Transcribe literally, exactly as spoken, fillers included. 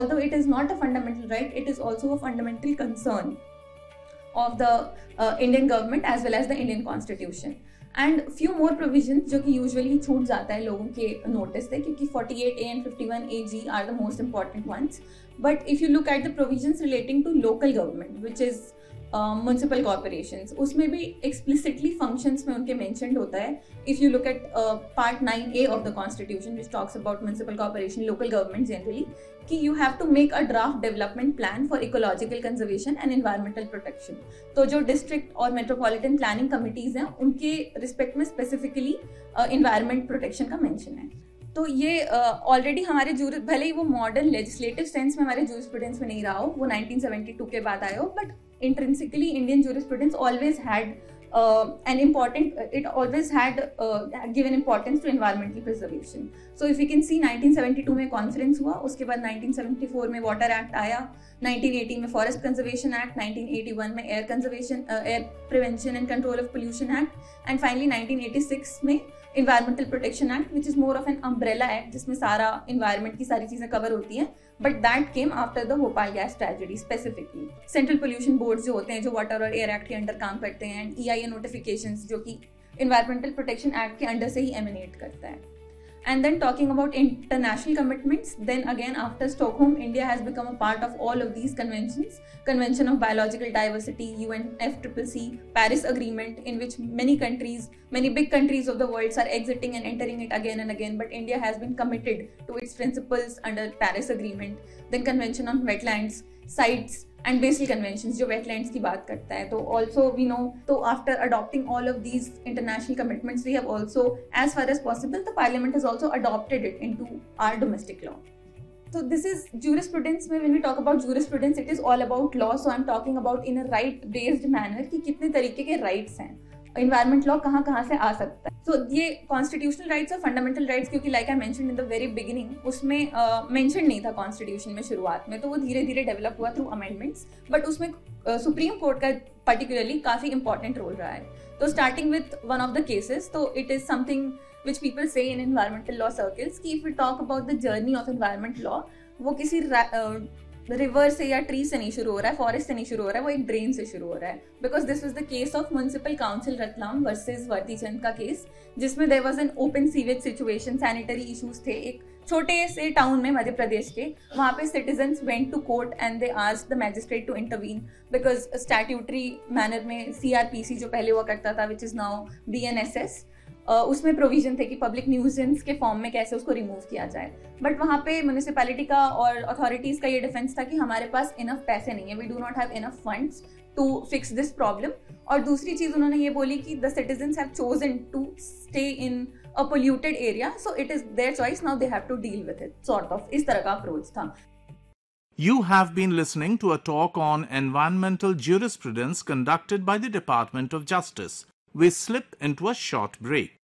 although it is not a fundamental right, it is also a fundamental concern of the uh, Indian government as well as the Indian constitution. And few more provisions जो कि usually छूट जाता है लोगों के notice से, क्योंकि forty-eight A and fifty-one A G are the most important ones. But if you look at the provisions relating to local government, which is uh, municipal corporations, उसमें भी explicitly functions में उनके mentioned होता है. If you look at uh, part nine A of the constitution, which talks about municipal corporation, local government generally, कि you have to make a draft development plan for ecological conservation and environmental protection. तो जो district और metropolitan planning committees हैं, उनके respect में specifically uh, environment protection का mention है. तो ये ऑलरेडी uh, हमारे जूर भले ही वो मॉडर्न लेजिस्लेटिव सेंस में हमारे जूरिस्प्रूडेंस में नहीं रहा हो, वो nineteen seventy-two के बाद आया हो, but intrinsically Indian jurisprudence always had an important, it always had given importance to environmental preservation. So if you can see nineteen seventy-two में कॉन्फ्रेंस हुआ, उसके बाद nineteen seventy-four में वाटर एक्ट आया, nineteen eighty में forest conservation act, nineteen eighty-one में air conservation air prevention and control of pollution act, and finally nineteen eighty-six में Environmental Protection Act, which is more of an umbrella act जिसमें सारा environment की सारी चीजें cover होती हैं, but that came after the Bhopal gas tragedy specifically. Central Pollution Boards जो होते हैं, जो water और air act के अंडर काम करते हैं, and E I A notifications जो कि Environmental Protection Act के अंडर से ही emanate करता है. And then talking about international commitments, then again after Stockholm, India has become a part of all of these conventions. Convention of Biological Diversity, U N F C C C, Paris Agreement, in which many countries, many big countries of the world are exiting and entering it again and again, but India has been committed to its principles under Paris Agreement. Then Convention on Wetlands, Sites, and basal conventions जो wetlands की बात करता है. तो also we know, तो after adopting all of these international commitments, we have also, as far as possible, the parliament has also adopted it into our domestic law. So this is jurisprudence में, when we talk about jurisprudence, it is all about law. So I'm talking about in a right based manner कि कितने तरीके के rights हैं, environment law कहाँ कहाँ से आ सकता है. So ये constitutional rights और fundamental rights, क्योंकि like I mentioned in the very beginning, उसमें uh, mention नहीं था constitution में शुरुआत में, तो वो धीरे धीरे develop हुआ through amendments, but उसमें uh, Supreme Court का particularly काफी important role रहा है. तो starting with one of the cases, तो it is something which people say in environmental law circles कि if we talk about the journey of environment law, वो किसी uh, river से या ट्री से नहीं शुरू हो रहा है, फॉरेस्ट से नहीं शुरू हो रहा है, वो एक ड्रेन से शुरू हो रहा है. Because this was the case of municipal council Ratlam versus वर्तीचंद का केस, जिसमें there was an open sewage situation, sanitary issues थे एक छोटे से टाउन में मध्य प्रदेश के. वहाँ पे citizens went to court and they asked the magistrate to intervene, because statutory manner में सीआरपीसी जो पहले हुआ करता था, which is now BNSS, Uh, उसमें प्रोविजन थे कि पब्लिक न्यूजेंस के फॉर्म में कैसे उसको रिमूव किया जाए. बट वहाँ पे म्यूनिसिपैलिटी का और अथॉरिटीज का ये डिफेंस था कि हमारे पास इनफ पैसे नहीं है, we do not have enough funds to fix this problem. और दूसरी चीज उन्होंने ये बोली कि the citizens have chosen to stay in a polluted area, so it is their choice, now they have to deal with it, sort of इस तरह का अप्रोच था. You have been listening to a talk on environmental jurisprudence conducted by the Department of Justice. We slip into a short break.